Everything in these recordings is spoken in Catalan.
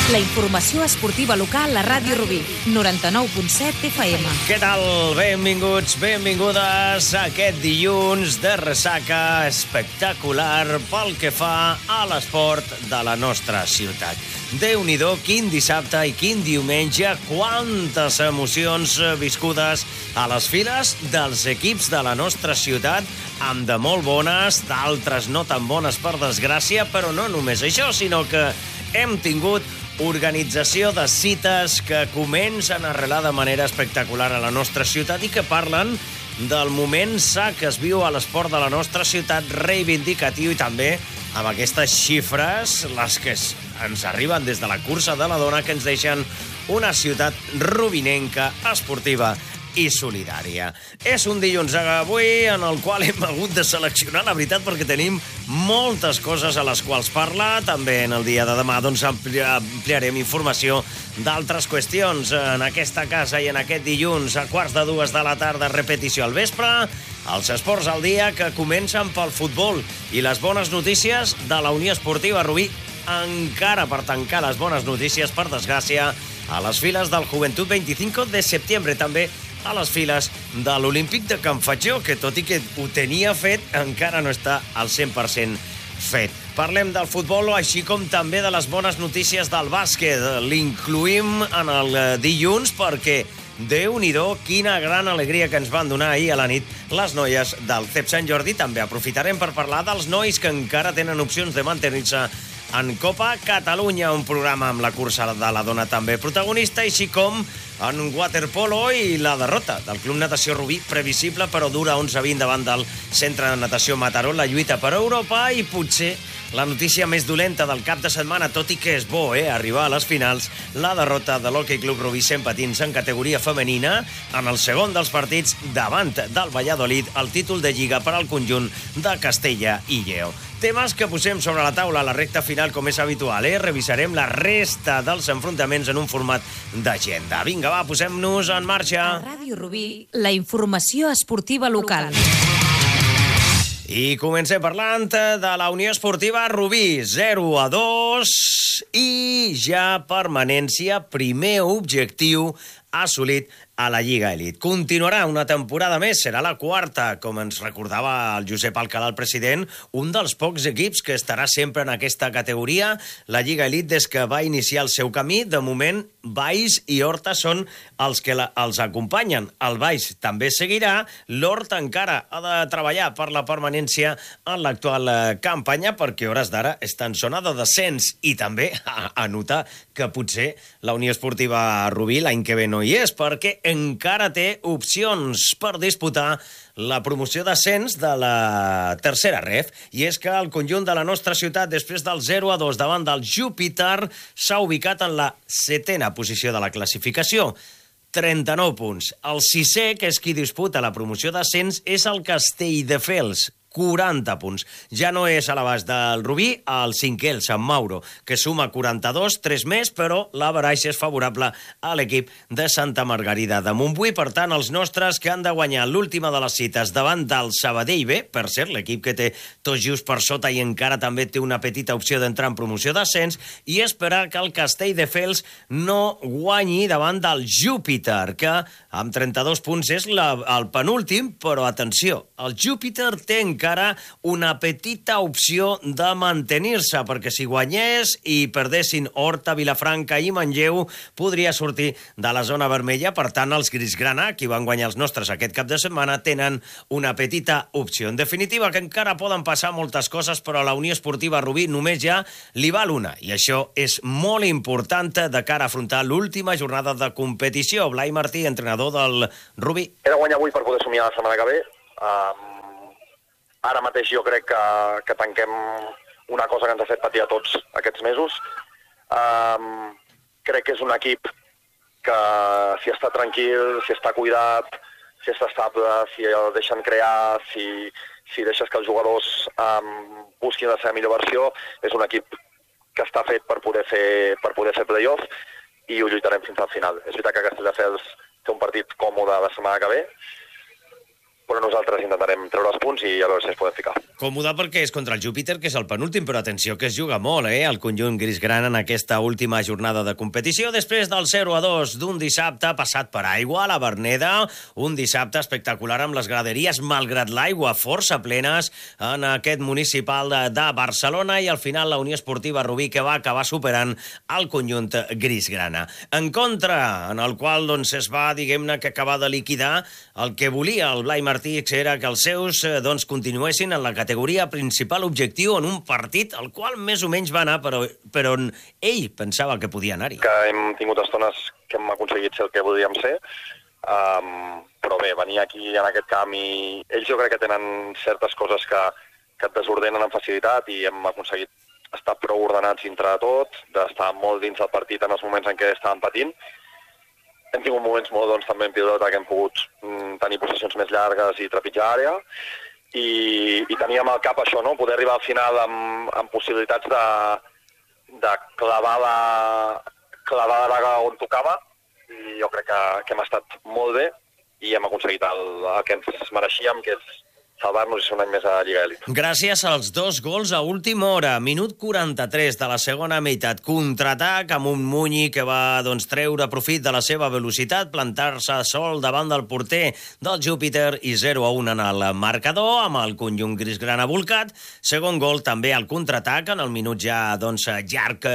La informació esportiva local a Ràdio Rubí, 99.7 FM. Què tal? Benvinguts, benvingudes a aquest dilluns de ressaca espectacular pel que fa a l'esport de la nostra ciutat. Déu-n'hi-do, quin dissabte i quin diumenge, quantes emocions viscudes a les files dels equips de la nostra ciutat, amb de molt bones, d'altres no tan bones per desgràcia, però no només això, sinó que hem tingut organització de cites que comencen a arrelar de manera espectacular a la nostra ciutat i que parlen del moment sa que es viu a l'esport de la nostra ciutat, reivindicatiu, i també amb aquestes xifres, les que ens arriben des de la cursa de la dona, que ens deixen una ciutat rubinenca, esportiva i solidària. És un dilluns avui en el qual hem hagut de seleccionar, la veritat, perquè tenim moltes coses a les quals parlar. També en el dia de demà doncs, ampliarem informació d'altres qüestions en aquesta casa i en aquest dilluns a 1:45 de la tarda, repetició al vespre. Els esports al dia que comencen pel futbol i les bones notícies de la Unió Esportiva Rubí, encara per tancar les bones notícies, per desgràcia, a les files del Joventut 25 de setembre, també a les files de l'Olímpic de Can Fatjó, que tot i que ho tenia fet, encara no està al 100% fet. Parlem del futbol, així com també de les bones notícies del bàsquet. L'incluïm en el dilluns perquè, Déu-n'hi-do, quina gran alegria que ens van donar ahir a la nit les noies del CEP Sant Jordi. També aprofitarem per parlar dels nois que encara tenen opcions de mantenir-se en Copa Catalunya, un programa amb la cursa de la dona també protagonista, així com en waterpolo i la derrota del Club Natació Rubí, previsible però dura 11-20 davant del Centre de Natació Mataró, la lluita per Europa, i potser la notícia més dolenta del cap de setmana, tot i que és bo arribar a les finals, la derrota de l'Hockey Club Rubí 100 Patins en categoria femenina en el segon dels partits davant del Valladolid, el títol de Lliga per al conjunt de Castella i Lleó. Temes que posem sobre la taula a la recta final, com és habitual. Revisarem la resta dels enfrontaments en un format d'agenda. Vinga, va, posem-nos en marxa. A Ràdio Rubí, la informació esportiva local. I comencem parlant de la Unió Esportiva Rubí, 0-2, i ja permanència, primer objectiu assolit a la Lliga Elit. Continuarà una temporada més, serà la quarta, com ens recordava el Josep Alcalà, el president, un dels pocs equips que estarà sempre en aquesta categoria. La Lliga Elit, des que va iniciar el seu camí, de moment, Valls i Horta són els que els acompanyen. El Valls també seguirà, l'Horta encara ha de treballar per la permanència en l'actual campanya, perquè a hores d'ara està en zona de descens, i també a notar que potser la Unió Esportiva Rubí l'any que ve no hi és, perquè encara té opcions per disputar la promoció d'ascens de la tercera ref. I és que el conjunt de la nostra ciutat, després del 0-2 davant del Júpiter, s'ha ubicat en la 7ª posició de la classificació. 39 punts. El 6è, que és qui disputa la promoció d'ascens, és el Castelldefels, 40 punts. Ja no és a l'abast del Rubí, el 5è, el Sant Mauro, que suma 42, 3 més, però l'average és favorable a l'equip de Santa Margarida de Montbui. Per tant, els nostres que han de guanyar l'última de les cites davant del Sabadell B, per cert, l'equip que té tot just per sota i encara també té una petita opció d'entrar en promoció d'ascens, i esperar que el Castelldefels no guanyi davant del Júpiter, que amb 32 punts és el penúltim, però atenció, el Júpiter té encara una petita opció de mantenir-se, perquè si guanyés i perdessin Horta, Vilafranca i Manlleu, podria sortir de la zona vermella. Per tant, els grisgrana, qui van guanyar els nostres aquest cap de setmana, tenen una petita opció. En definitiva, que encara poden passar moltes coses, però a la Unió Esportiva Rubí només ja li val una, i això és molt important de cara a afrontar l'última jornada de competició. Blai Martí, entrenador del Rubí. He de guanyar avui per poder somiar la setmana que ve. Ara mateix jo crec que tanquem una cosa que ens ha fet patir a tots aquests mesos. Crec que és un equip que, si està tranquil, si està cuidat, si està estable, si el deixen crear, si deixes que els jugadors busquin la seva millor versió, és un equip que està fet per poder fer play-off, i ho lluitarem fins al final. És veritat que Castelldefels té un partit còmode la setmana que ve, però nosaltres intentarem treure els punts i a veure si ens podem ficar. Còmode perquè és contra el Júpiter, que és el penúltim, però atenció que es juga molt, el conjunt grisgrana en aquesta última jornada de competició, després del 0-2 d'un dissabte passat per aigua a la Verneda, un dissabte espectacular amb les graderies, malgrat l'aigua, força plenes en aquest municipal de Barcelona, i al final la Unió Esportiva Rubí, que va acabar superant el conjunt grisgrana. En contra, en el qual doncs, es va, diguem-ne, que acabar de liquidar el que volia el Blai Martí, era que els seus continuessin en la categoria principal objectiu en un partit al qual més o menys va anar, però on ell pensava que podia anar-hi. Que hem tingut estones que hem aconseguit ser el que volíem ser, però bé, venir aquí en aquest camp i ells jo crec que tenen certes coses que et desordenen amb facilitat i hem aconseguit estar prou ordenats dintre de tot, d'estar molt dins del partit en els moments en què estàvem patint. Hem tingut moments molt també en pilota que hem pogut tenir possessions més llargues i trepitjar àrea i teníem al cap això, no? Poder arribar al final amb possibilitats de clavar la daga on tocava, i jo crec que hem estat molt bé i hem aconseguit el que ens mereixíem, que és salvar-nos i ser un any més a Lliga Elit. Gràcies als 2 gols a última hora. Minut 43 de la segona meitat. Contraatac amb un Munyi que va treure profit de la seva velocitat, plantar-se sol davant del porter del Júpiter i 0-1 en el marcador, amb el conjunt grisgrana volcat. Segon gol també al contraatac en el minut ja llarg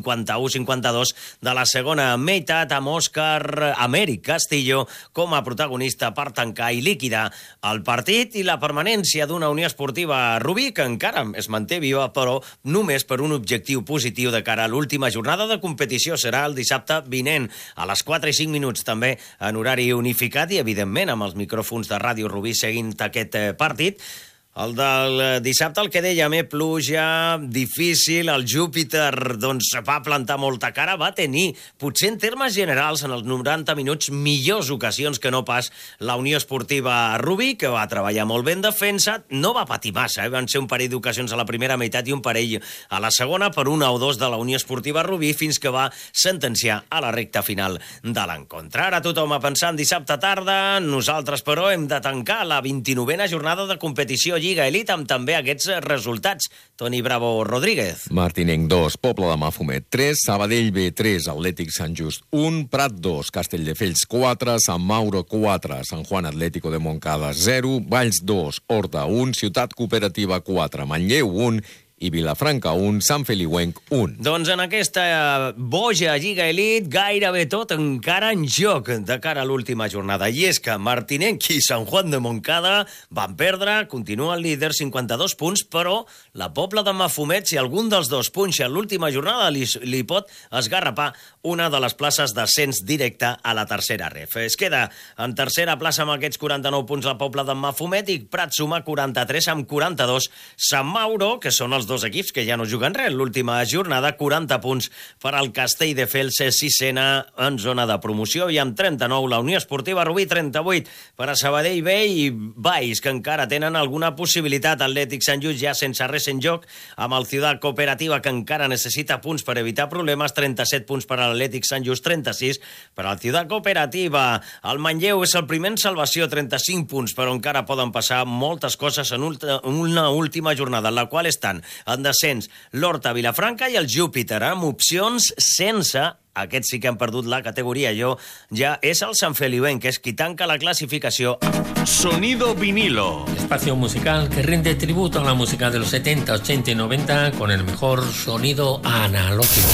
51-52 de la segona meitat, amb Òscar Amèric Castillo com a protagonista per tancar i liquidar el partit, i la permanència d'una Unió Esportiva Rubí que encara es manté viva, però només per un objectiu positiu de cara a l'última jornada de competició. Serà el dissabte vinent a les 4 i 5 minuts, també en horari unificat i evidentment amb els micròfons de Ràdio Rubí seguint aquest partit. El del dissabte, el que dèiem, pluja, difícil, el Júpiter va plantar molta cara, va tenir, potser en termes generals, en els 90 minuts, millors ocasions que no pas la Unió Esportiva Rubí, que va treballar molt bé en defensa, no va patir massa, van ser un parell d'ocasions a la primera meitat i un parell a la segona, per 1 o 2 de la Unió Esportiva Rubí, fins que va sentenciar a la recta final de l'encontre. Ara tothom a pensar en dissabte tarda, nosaltres, però, hem de tancar la 29a jornada de competició Lliga Elit amb també aquests resultats. Toni Bravo Rodríguez. Martinenc 2, Pobla de Mafumet 3, Sabadell B 3, Atlètic Sant Just 1, Prat 2, Castelldefels 4, Sant Mauro 4, Sant Juan Atlético de Montcada 0, Valls 2, Horta 1, Ciutat Cooperativa 4, Manlleu 1 i Vilafranca 1, Sant Feliuenc 1. Doncs en aquesta boja Lliga Elit gairebé tot encara en joc de cara a l'última jornada. I és que Martinenc i Sant Juan de Montcada van perdre, continua el líder, 52 punts, però la Pobla de Mafumet, si algun dels dos punxa l'última jornada, li pot esgarrapar una de les places d'ascens directe a la tercera ref. Es queda en tercera plaça amb aquests 49 punts la Pobla de Mafumet i Prat suma 43 amb 42. Sant Mauro, que són els dos equips que ja no juguen res, l'última jornada, 40 punts per al Castelldefels, sisena en zona de promoció, i amb 39 la Unió Esportiva Rubí, 38 per a Sabadell B i Valls, que encara tenen alguna possibilitat. Atlètic Sant Just ja sense res en joc, amb el Ciutat Cooperativa, que encara necessita punts per evitar problemes, 37 punts per a l'Atlètic Sant Just, 36 per al Ciutat Cooperativa. El Manlleu és el primer en salvació, 35 punts, però encara poden passar moltes coses en una última jornada, en la qual estan en descens l'Horta, Vilafranca i el Júpiter, amb opcions sense, aquests sí que han perdut la categoria, ja és el Sant Feliuenc, que és qui tanca la clasificació. Sonido vinilo. Espacio musical que rinde tributo a la música de los 70, 80 y 90 con el mejor sonido analógico.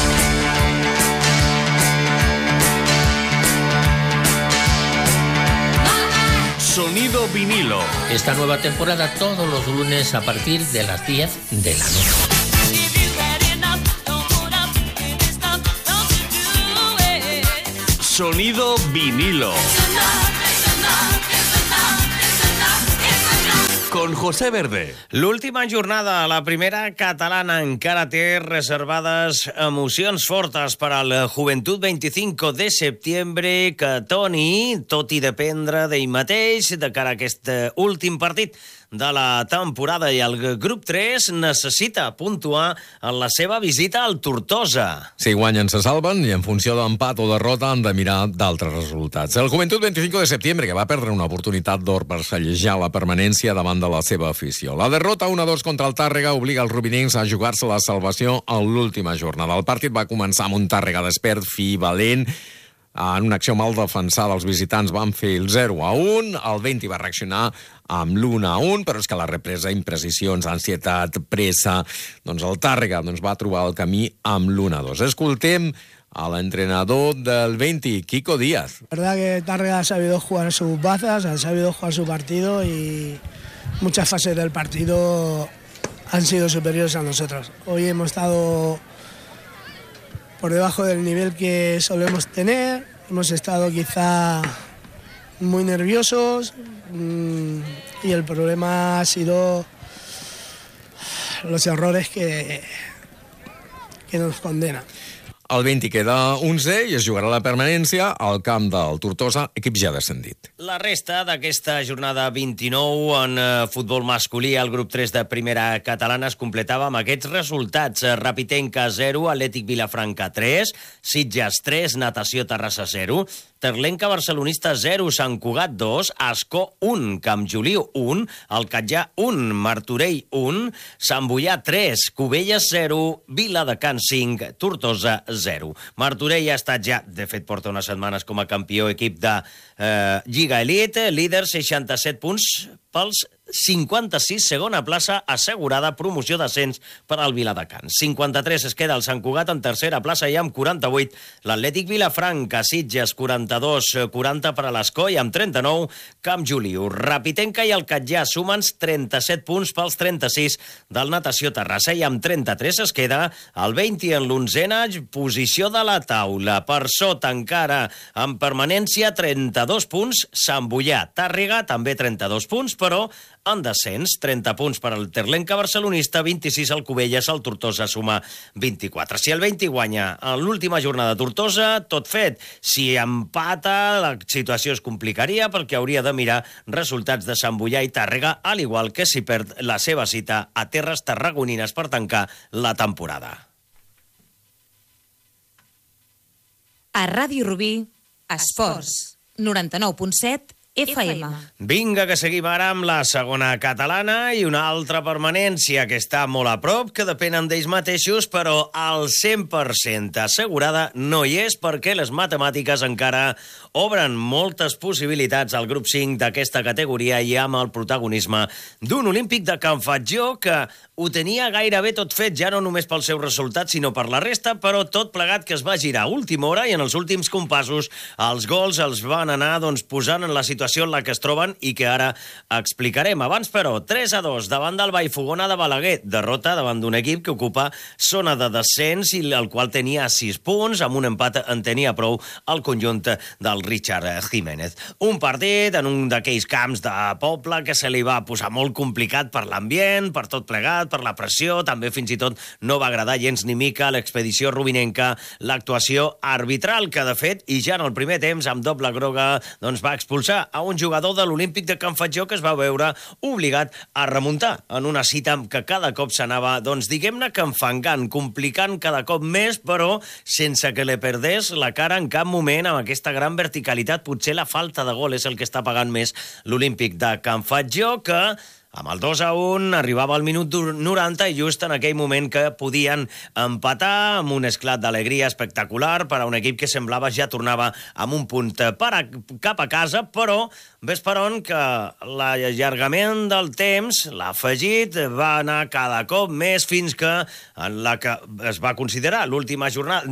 Sonido vinilo. Esta nueva temporada todos los lunes a partir de las 10 de la noche. Sonido vinilo. Con José Verde. L'última jornada, la primera catalana, encara té reservades emocions fortes per al Joventut 25 de setembre, que Toni, tot i dependre d'ell mateix, de cara a aquest últim partit de la temporada i el grup 3 necessita puntuar en la seva visita al Tortosa. Si guanyen se salven i en funció d'empat o derrota han de mirar d'altres resultats. El Joventut 25 de setembre, que va perdre una oportunitat d'or per sallejar la permanència davant de la seva afició. La derrota 1-2 contra el Tàrrega obliga els rubinencs a jugar-se la salvació a l'última jornada. El partit va començar amb un Tàrrega despert, fi, valent. En una acció mal defensada, els visitants van fer el 0-1, el Venti va reaccionar amb l'1-1, però és que la represa, imprecisions, ansietat, pressa, doncs el Tàrrega va trobar el camí amb l'1-2. Escoltem al entrenador del Venti, Kiko Díaz. La verdad que Tàrrega ha sabido jugar sus bazas, ha sabido jugar su partido y muchas fases del partido han sido superiores a nosotros. Hoy hemos estado por debajo del nivel que solemos tener, hemos estado quizá muy nerviosos y el problema ha sido los errores que nos condenan. El Venti queda 11 i es jugarà la permanència al camp del Tortosa, equip ja descendit. La resta d'aquesta jornada 29 en futbol masculí al grup 3 de primera catalana es completava amb aquests resultats. Rapitenca 0, Atlètic Vilafranca 3, Sitges 3, Natació Terrassa 0, Terlenca Barcelonista 0, Sant Cugat 2, Ascó 1, Campjoliu 1, Alcatjà 1, Martorell 1, Sant Boià 3, Cubelles 0, Viladecans 5, Tortosa 0. Martorell ha estat ja, de fet porta unes setmanes com a campió equip de Lliga Elite, líder 67 punts pels 56, segona plaça assegurada, promoció d'ascens per al Viladecans. 53 es queda el Sant Cugat en tercera plaça i amb 48 l'Atlètic Vilafranca, Sitges 42, 40 per a l'Escó i amb 39 Campjoliu. Rapitenca i Alcatjà sumen 37 punts pels 36 del Natació Terrassa i amb 33 es queda el 20 en l'11a posició de la taula. Per sota encara en permanència 32 punts Sant Boià. Tàrrega també 32 punts, però en descens, 30 punts per al Terlenca barcelonista, 26 al Cubelles, el Tortosa suma 24. Si el 20 guanya en l'última jornada de Tortosa, tot fet. Si empata, la situació es complicaria perquè hauria de mirar resultats de Sant Boià i Tàrrega, al igual que si perd la seva cita a terres tarragonines per tancar la temporada. A Ràdio Rubí, Esports, 99.7 FM. Vinga, que seguim ara amb la segona catalana i una altra permanència que està molt a prop, que depenen d'ells mateixos, però al 100% assegurada no hi és perquè les matemàtiques encara obren moltes possibilitats al grup 5 d'aquesta categoria i amb el protagonisme d'un olímpic de Can Fatjó que ho tenia gairebé tot fet, ja no només pel seu resultat, sinó per la resta, però tot plegat que es va girar a última hora i en els últims compassos els gols els van anar posant en la situació en la que es troben i que ara explicarem. Abans, però, 3-2 davant del Vallfogona de Balaguer. Derrota davant d'un equip que ocupa zona de descens i el qual tenia 6 punts. Amb un empat en tenia prou el conjunt del Richard Jiménez. Un partit en un d'aquells camps de poble que se li va posar molt complicat per l'ambient, per tot plegat, per la pressió. També fins i tot no va agradar gens ni mica a l'expedició rubinenca l'actuació arbitral que, de fet, i ja en el primer temps, amb doble groga, va expulsar a un jugador de l'Olímpic de Can Fatjó que es va veure obligat a remuntar en una cita que cada cop s'anava, diguem-ne que enfangant, complicant cada cop més, però sense que li perdés la cara en cap moment amb aquesta gran verticalitat. Potser la falta de gol és el que està pagant més l'Olímpic de Can Fatjó, que amb el 2-1 arribava al minut 90 i just en aquell moment que podien empatar amb un esclat d'alegria espectacular per a un equip que semblava ja tornava amb un punt cap a casa, però ves per on que l'allargament del temps, l'afegit, va anar cada cop més fins que en la que es va considerar l'última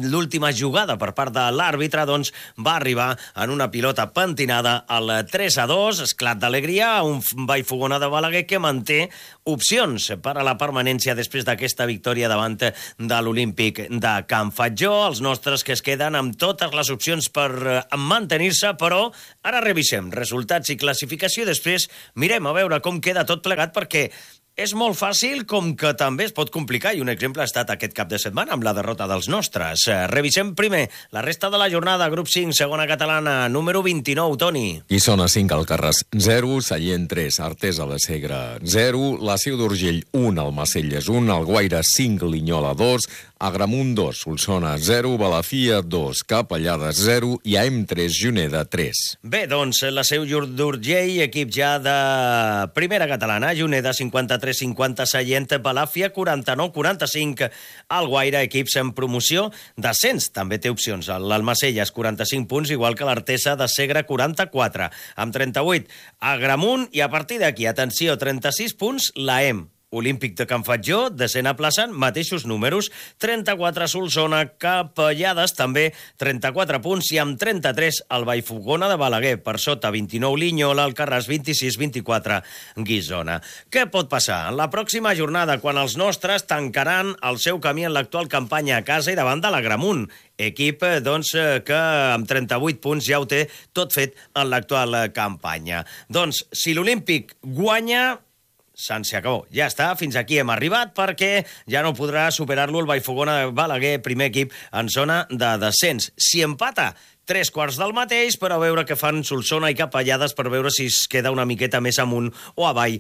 jugada per part de l'àrbitre, va arribar en una pilota pentinada al 3-2, esclat d'alegria, un Vallfogona de Balaguer que manté opcions per a la permanència després d'aquesta victòria davant de l'Olímpic de Can Fatjó. Els nostres que es queden amb totes les opcions per mantenir-se, però ara revisem resultats i classificació i després mirem a veure com queda tot plegat, perquè és molt fàcil com que també es pot complicar, i un exemple ha estat aquest cap de setmana amb la derrota dels nostres. Revisem primer la resta de la jornada, grup 5, segona catalana, número 29, Toni. Guissona 5, Alcarràs 0, Sallent 3, Artesa de Segre 0, la Seu d'Urgell 1, Almacelles 1, Alguaire 5, Linyola 2, Agramunt 2, Solsona 0, Balafia 2, Capellades 0 i AM3, Juneda 3. Bé, doncs, la Seu d'Urgell, equip ja de primera catalana, Juneda 53-50, Sallent, Balàfia 49-45, Alguaire, equips en promoció, descens, també té opcions, l'Almacelles 45 punts, igual que l'Artesa de Segre 44, amb 38, Agramunt, i a partir d'aquí, atenció, 36 punts, l'AEM. Olímpic de Can Fatjó, desena plaça, mateixos números, 34 Solsona, Capellades també, 34 punts, i amb 33 el Vallfogona de Balaguer, per sota 29 Linyola, Alcarràs 26-24 Guissona. Què pot passar? En la pròxima jornada, quan els nostres tancaran el seu camí en l'actual campanya a casa i davant de l'Agramunt, equip doncs, que amb 38 punts ja ho té tot fet en l'actual campanya. Doncs, si l'Olímpic guanya, se acabó. Ja està, fins aquí hem arribat, perquè ja no podrà superar-lo el Vallfogona de Balaguer, primer equip en zona de descens. Si empata, 3/4 del mateix, però a veure què fan Solsona i Capellades, per veure si es queda una miqueta més amunt o avall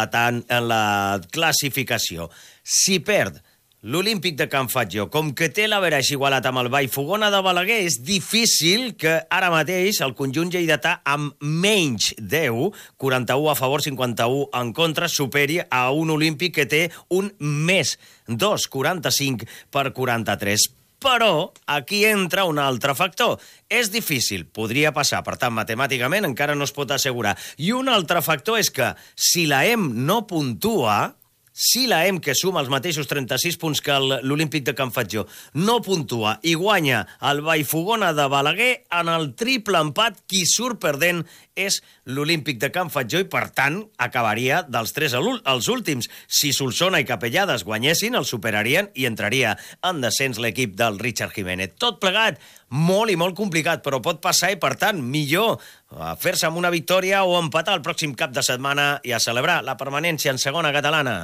en la classificació. Si perd l'Olímpic de Can Fatjó, com que té l'averaix igualat amb el Vallfogona de Balaguer, és difícil que ara mateix el conjunt lleidatà amb menys 10, 41 a favor, 51 en contra, superi a un Olímpic que té un més 2, 45 per 43. Però aquí entra un altre factor. És difícil, podria passar, per tant, matemàticament encara no es pot assegurar. I un altre factor és que si l'AEM no puntua, si l'AEM, que suma els mateixos 36 punts que l'Olímpic de Can Fatjó, no puntua i guanya el Vallfogona de Balaguer, en el triple empat, qui surt perdent és l'Olímpic de Can Fatjó i, per tant, acabaria dels 3 als últims. Si Solsona i Capellades guanyessin, el superarien i entraria en descens l'equip del Richard Jiménez. Tot plegat, molt i molt complicat, però pot passar i, per tant, millor fer-se amb una victòria o empatar el pròxim cap de setmana i a celebrar la permanència en segona catalana.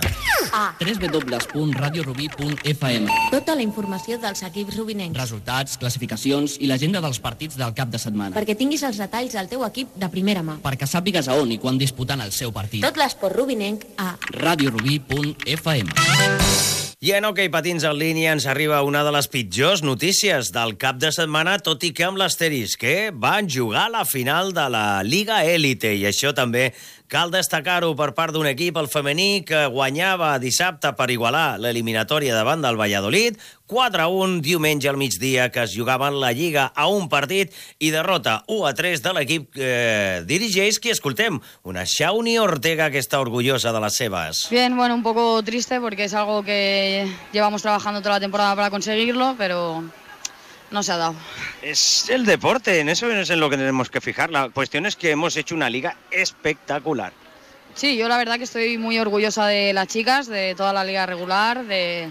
www.radiorubí.fm. Tota la informació dels equips rubinencs. Resultats, classificacions i l'agenda dels partits del cap de setmana. Perquè tinguis els detalls del teu equip de primera mà. Perquè sàpigues a on i quan disputen el seu partit. Tot l'esport rubinenc a radiorubí.fm. I en Hoquei Patins en línia ens arriba una de les pitjors notícies del cap de setmana, tot i que amb l'Asteris, que van jugar la final de la Liga Élite, i això també cal destacar-ho per part d'un equip, el femení, que guanyava dissabte per igualar l'eliminatòria davant del Valladolid, 4-1 diumenge al migdia, que es jugaven la Lliga a un partit, i derrota 1-3 de l'equip que dirigeix, qui escoltem, una Shauni Ortega que està orgullosa de les seves. Bien, bueno, un poco triste porque es algo que llevamos trabajando toda la temporada para conseguirlo, pero no se ha dado. Es el deporte, en eso es en lo que tenemos que fijar. La cuestión es que hemos hecho una liga espectacular. Sí, yo la verdad que estoy muy orgullosa de las chicas, de toda la liga regular,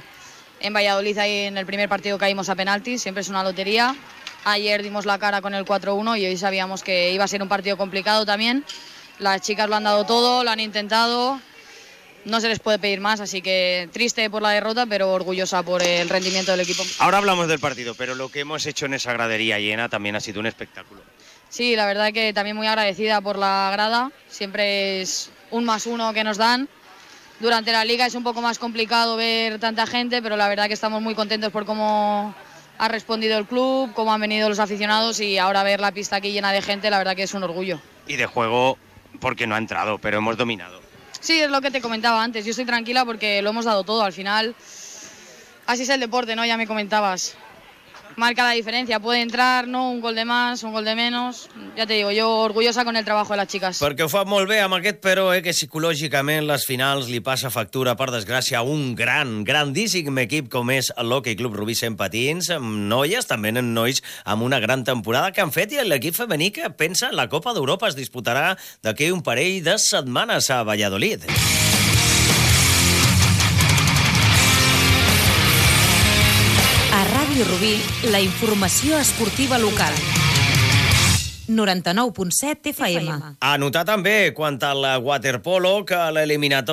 en Valladolid ahí en el primer partido caímos a penaltis, siempre es una lotería. Ayer dimos la cara con el 4-1 y hoy sabíamos que iba a ser un partido complicado también. Las chicas lo han dado todo, lo han intentado. No se les puede pedir más, así que triste por la derrota, pero orgullosa por el rendimiento del equipo. Ahora hablamos del partido, pero lo que hemos hecho en esa gradería llena también ha sido un espectáculo. Sí, la verdad que también muy agradecida por la grada. Siempre es 1+1 que nos dan. Durante la liga es un poco más complicado ver tanta gente, pero la verdad que estamos muy contentos por cómo ha respondido el club, cómo han venido los aficionados, y ahora ver la pista aquí llena de gente, la verdad que es un orgullo. Y de juego, porque no ha entrado, pero hemos dominado. Sí, es lo que te comentaba antes. Yo estoy tranquila porque lo hemos dado todo. Al final, así es el deporte, ¿no? Ya me comentabas. Marca la diferencia. Puede entrar, ¿no? Un gol de más, un gol de menos. Ja te digo, jo orgullosa con el trabajo de les xiques. Perquè ho fa molt bé amb aquest, però que psicològicament les finals li passa factura, per desgràcia, a un grandíssim equip com és l'Hoquei Club Rubí Sent Patins, amb noies, també en nois, amb una gran temporada que han fet, i l'equip femení que pensa en la Copa d'Europa es disputarà d'aquí un parell de setmanes a Valladolid. A Ràdio Rubí, la informació esportiva local. 99.7 FM. A notar també, quant al waterpolo, que l'eliminatori